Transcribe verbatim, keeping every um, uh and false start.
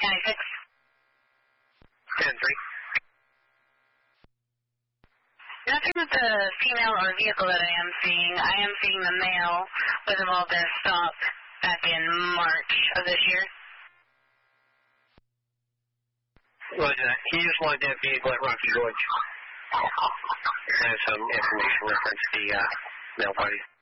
County six. ten three. Nothing with the female or vehicle that I am seeing. I am seeing the male was involved in a stop back in March of this year. Roger that. Can you just log that vehicle at Rocky Gorge? I have some information reference the uh, male party.